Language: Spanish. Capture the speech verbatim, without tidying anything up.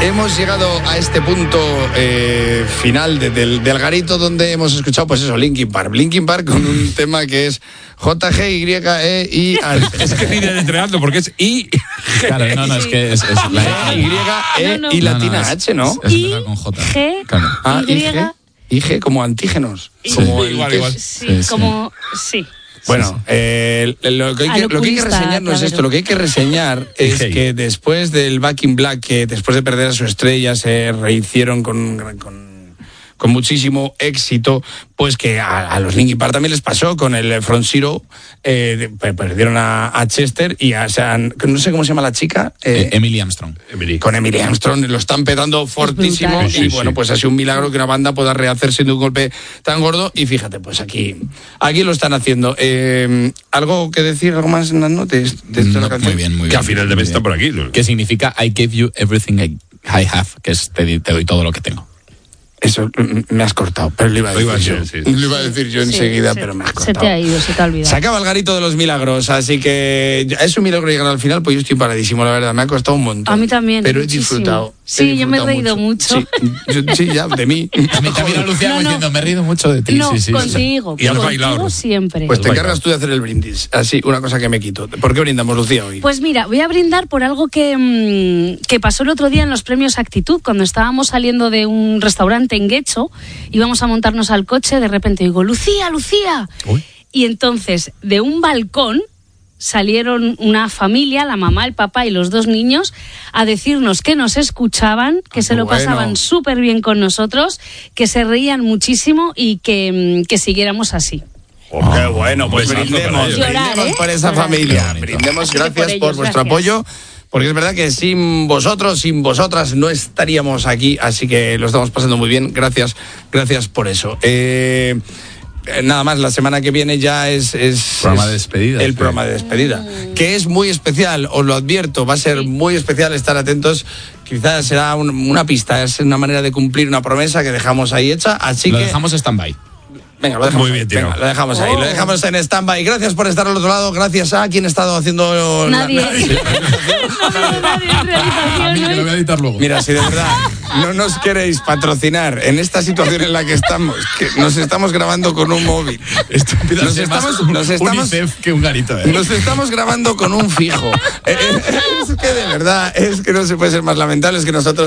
hemos llegado a este punto eh, final de, del, del garito donde hemos escuchado, pues eso, Linkin Park. Linkin Park con un tema que es J G Y E I. Es que tiene deletreando porque es I. Claro, no, no, es que es, es la Y, E no, no. y latina No, no, es- H, ¿no? Es, es con J. G, Claro. Ah, Y, I G, I G como antígenos. Sí. Como Sí, el igual, que igual. es- sí, Sí, sí. como, sí. Bueno, eh, lo, que hay que, lo que hay que Alopurista, reseñar no es Clavero. esto, lo que hay que reseñar es Hey. que después del Back in Black, que después de perder a su estrella se rehicieron con, con, con muchísimo éxito, pues que a, a los Linkin Park también les pasó con el Front Zero, eh, de- perdieron a, a Chester y a, o sea, no sé cómo se llama la chica. eh, Eh, Emily Armstrong. Emily. con Emily Armstrong lo están pedando fortísimo brutal. y Sí, sí, bueno, sí. pues ha sido un milagro que una banda pueda rehacerse de un golpe tan gordo y fíjate, pues aquí aquí lo están haciendo. Eh, ¿Algo que decir, algo más en las notas de esta No, canción? muy bien, muy bien. Que al final de muy mes está bien. por aquí, ¿no? Que significa I gave you everything I, I have, que es te, di- te doy todo lo que tengo. Eso mm, me has cortado, pero lo iba a Lo decir iba a yo. decir, sí. Lo iba a decir yo Sí, enseguida, se- pero me has Se cortado. te ha ido, se te ha olvidado. Se acaba el garito de los milagros, así que es un milagro llegar al final, pues yo estoy paradísimo, la verdad, me ha costado un montón. A mí también, Pero he muchísimo. disfrutado. he Sí, yo me he disfrutado reído mucho. Sí, yo- sí, ya, de mí. También, también a Lucía No, no. diciendo, me he reído mucho de ti. No, sí, sí, sí. contigo. Y has contigo bailado. siempre. Pues te Venga. encargas tú de hacer el brindis. Así, una cosa que me quito. ¿Por qué brindamos, Lucía, hoy? Pues mira, voy a brindar por algo que, mm, que pasó el otro día en los premios Actitud, cuando estábamos saliendo de un restaurante en Guecho, íbamos a montarnos al coche, de repente digo, Lucía, Lucía. Uy. Y entonces, de un balcón, salieron una familia, la mamá, el papá y los dos niños, a decirnos que nos escuchaban, que Ah, se lo qué bueno. pasaban súper bien con nosotros, que se reían muchísimo y que, mm, que siguiéramos así. Oh, qué bueno, pues un besazo para brindemos, ellos. Llorar, brindemos ¿eh? por esa Llorar. familia. Qué bonito. Brindemos, Así que gracias por por, ellos, vuestro gracias. apoyo. Porque es verdad que sin vosotros, sin vosotras, no estaríamos aquí, así que lo estamos pasando muy bien. Gracias, gracias por eso. Eh, eh, nada más, la semana que viene ya es, es Programa es de despedida, el sí. programa de despedida, que es muy especial, os lo advierto, va a ser muy especial, estar atentos. Quizás será un- una pista, es una manera de cumplir una promesa que dejamos ahí hecha, así Lo que dejamos stand-by. venga, lo dejamos Muy bien, ahí, tirado. venga, lo dejamos ahí, Oh. lo dejamos en stand-by. Gracias por estar al otro lado, gracias a quien ha estado haciendo la- Nadie. No ha habido nadie en realización hoy. voy a editar luego. Mira, si de verdad no nos queréis patrocinar en esta situación en la que estamos, que nos estamos grabando con un móvil, Esto empieza a nos ser más estamos, un nos estamos, UNICEF que un garito, ¿eh? nos estamos grabando con un fijo. Eh, eh, es que de verdad, es que no se puede ser más lamentable, es que nosotros